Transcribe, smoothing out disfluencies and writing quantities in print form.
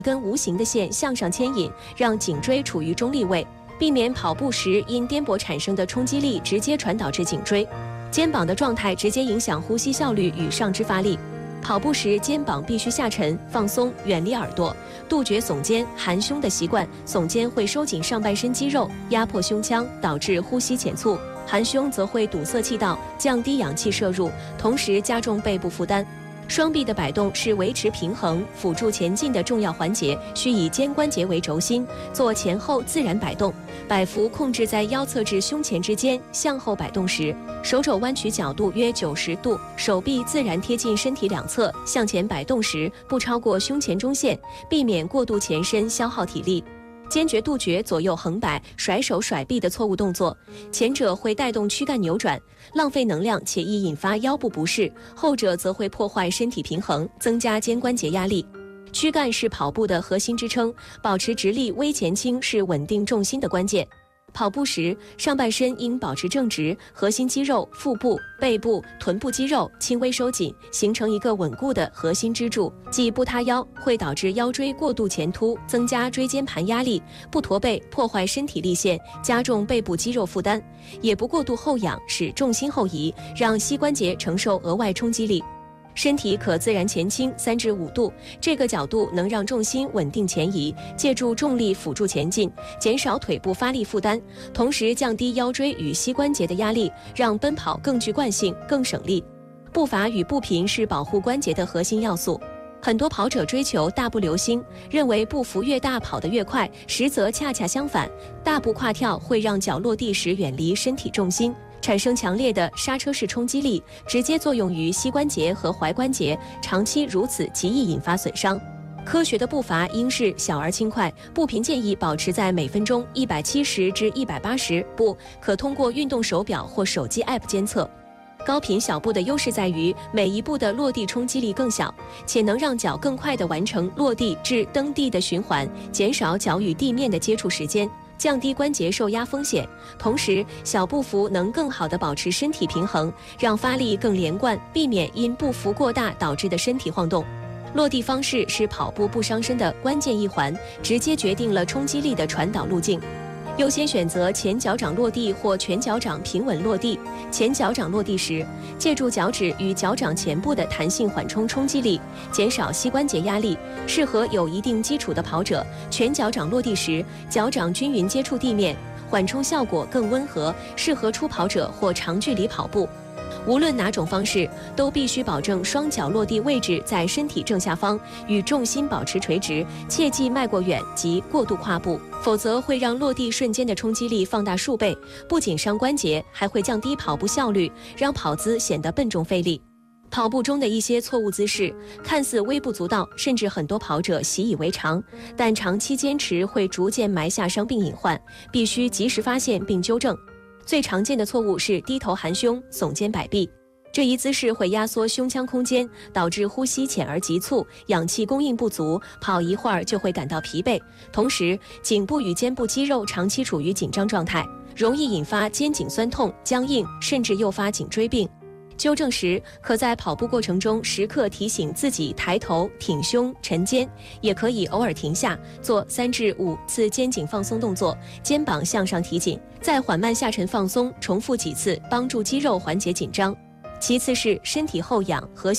根无形的线向上牵引，让颈椎处于中立位，避免跑步时因颠簸产生的冲击力直接传导至颈椎。肩膀的状态直接影响呼吸效率与上肢发力。跑步时肩膀必须下沉、放松，远离耳朵，杜绝耸肩、含胸的习惯。耸肩会收紧上半身肌肉，压迫胸腔，导致呼吸减速；含胸则会堵塞气道，降低氧气摄入，同时加重背部负担。双臂的摆动是维持平衡、辅助前进的重要环节，需以肩关节为轴心，做前后自然摆动。摆幅控制在腰侧至胸前之间，向后摆动时，手肘弯曲角度约90度，手臂自然贴近身体两侧。向前摆动时，不超过胸前中线，避免过度前伸消耗体力。坚决杜绝左右横摆、甩手甩臂的错误动作，前者会带动躯干扭转，浪费能量且易引发腰部不适；后者则会破坏身体平衡，增加肩关节压力。躯干是跑步的核心支撑，保持直立微前倾是稳定重心的关键。跑步时，上半身应保持正直，核心肌肉、腹部、背部、臀部肌肉轻微收紧，形成一个稳固的核心支柱，即不塌腰，会导致腰椎过度前凸，增加椎间盘压力；不驼背，破坏身体立线，加重背部肌肉负担；也不过度后仰，使重心后移，让膝关节承受额外冲击力。身体可自然前倾3至5度，这个角度能让重心稳定前移，借助重力辅助前进，减少腿部发力负担，同时降低腰椎与膝关节的压力，让奔跑更具惯性、更省力。步伐与步频是保护关节的核心要素。很多跑者追求大步流星，认为步幅越大跑得越快，实则恰恰相反。大步跨跳会让脚落地时远离身体重心，产生强烈的刹车式冲击力，直接作用于膝关节和踝关节，长期如此极易引发损伤。科学的步伐应是小而轻快，步频建议保持在每分钟170至180步，可通过运动手表或手机 App 监测。高频小步的优势在于每一步的落地冲击力更小，且能让脚更快地完成落地至蹬地的循环，减少脚与地面的接触时间，降低关节受压风险。同时，小步幅能更好地保持身体平衡，让发力更连贯，避免因步幅过大导致的身体晃动。落地方式是跑步不伤身的关键一环，直接决定了冲击力的传导路径。优先选择前脚掌落地或全脚掌平稳落地。前脚掌落地时，借助脚趾与脚掌前部的弹性缓冲冲击力，减少膝关节压力。适合有一定基础的跑者，全脚掌落地时，脚掌均匀接触地面，缓冲效果更温和，适合初跑者或长距离跑步。无论哪种方式，都必须保证双脚落地位置在身体正下方，与重心保持垂直，切忌迈过远及过度跨步，否则会让落地瞬间的冲击力放大数倍，不仅伤关节，还会降低跑步效率，让跑姿显得笨重费力。跑步中的一些错误姿势看似微不足道，甚至很多跑者习以为常，但长期坚持会逐渐埋下伤病隐患，必须及时发现并纠正。最常见的错误是低头含胸、耸肩摆臂，这一姿势会压缩胸腔空间，导致呼吸浅而急促，氧气供应不足，跑一会儿就会感到疲惫。同时，颈部与肩部肌肉长期处于紧张状态，容易引发肩颈酸痛、僵硬，甚至诱发颈椎病。纠正时，可在跑步过程中时刻提醒自己抬头、挺胸、沉肩，也可以偶尔停下，做3至5次肩颈放松动作，肩膀向上提紧，再缓慢下沉放松，重复几次，帮助肌肉缓解紧张。其次是身体后仰，核心